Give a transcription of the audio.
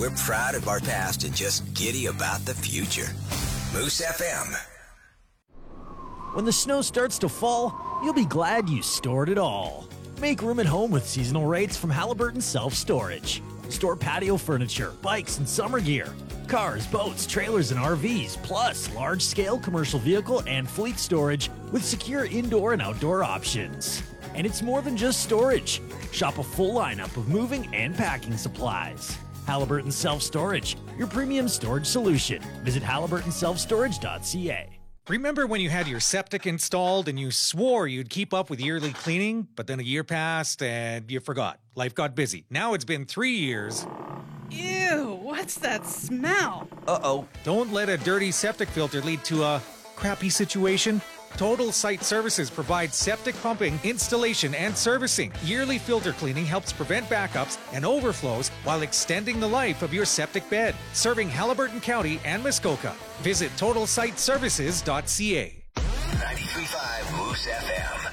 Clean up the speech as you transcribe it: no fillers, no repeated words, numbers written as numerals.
We're proud of our past and just giddy about the future. Moose FM. When the snow starts to fall, you'll be glad you stored it all. Make room at home with seasonal rates from Halliburton Self-Storage. Store patio furniture, bikes, and summer gear. Cars, boats, trailers, and RVs, plus large-scale commercial vehicle and fleet storage with secure indoor and outdoor options. And it's more than just storage. Shop a full lineup of moving and packing supplies. Halliburton Self-Storage, your premium storage solution. Visit halliburtonselfstorage.ca. Remember when you had your septic installed and you swore you'd keep up with yearly cleaning, but then a year passed and you forgot? Life got busy. Now it's been 3 years. Ew, what's that smell? Uh-oh. Don't let a dirty septic filter lead to a crappy situation. Total Site Services provides septic pumping, installation, and servicing. Yearly filter cleaning helps prevent backups and overflows while extending the life of your septic bed. Serving Halliburton County and Muskoka. Visit TotalSiteServices.ca. 93.5 Moose FM.